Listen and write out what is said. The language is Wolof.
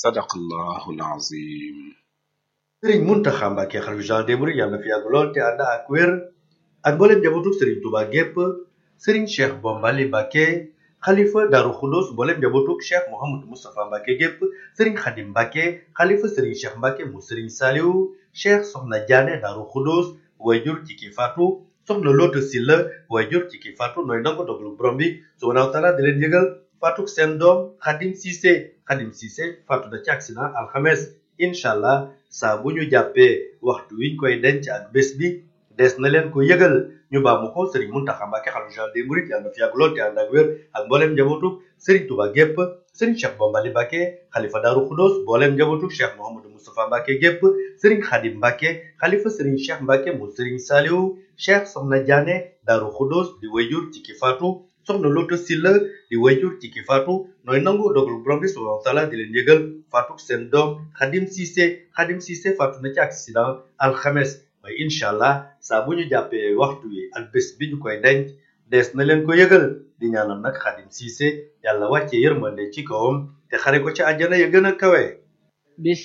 sadaqallahul azim. Sëriñ Muntaxa Mbàkke xalifa général des mourides yàlla na fi yàgg lool te ànd ak wér ak mboolem njabootu Sëriñ Tuubaa gépp Sëriñ Cheikh Bombali Mbàkke xalifa Daaru Xudoos mboolem njabootu Cheikh Mouhamadou Moustapha Mbàkke gépp Sëriñ Xadim Mbàkke xalifa Sëriñ Cheikh Mbàkke mu Sëriñ Saliou Cheikh Soxna Jaane Daaru Xudoos wayjur ci ki faatu Soxna Loota Silla wayjur ci ki faatu nooy nangu dogalu borom bi subhaanahu wa taala di leen yëgal faatuk seen doom Xadim Siise faatu na ci accident alxames inchaallah saa bu ñu jàppee waxtu wiñ koy denc ak bés bi des na leen ko yëgal ñu baamu ko Serigne Mountakha Mbacké xalifa général des mourides yàlla na fi yàgg lool te ànd ak wér ak mbooleem njabootu Serigne Touba gépp Serigne Cheikh Bombali Mbacké xalifa Daaru Xudoos mbooleem njabootu Cheikh Mouhamadou Moustapha Mbacké gépp Serigne Khadim Mbacké xalifa Serigne Cheikh Mbacké mu Serigne Saliou Cheikh Soxna Diané Daaru Xudoos di wayjur ci ki faatu Soxna Loota Silla di wayjur ci ki faatu nooy nangu dogalu borom bi subhanahu wa taala di leen yëgal faatuk seen doom Xadim Siise faatu na ci accident alxames waaye incha allah saa bu ñu jàppee waxtu wi ak bés bi ñu koy denc des na leen ko yëgal di ñaanal nag Xadim Siise yàlla wàcce yërmande ci kawam te xare ko ci àjjana ya gën a kawe